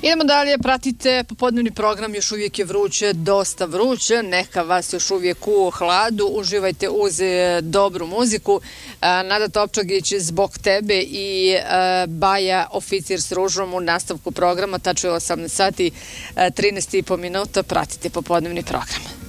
Idemo dalje, pratite popodnevni program, još uvijek je vruće, dosta vruće, neka vas još uvijek u hladu, uživajte uz dobru muziku. Nada Topčagić Zbog tebe i Baja Oficir s ružom u nastavku programa, tačno je 18 sati 13,5 minuta, pratite popodnevni program.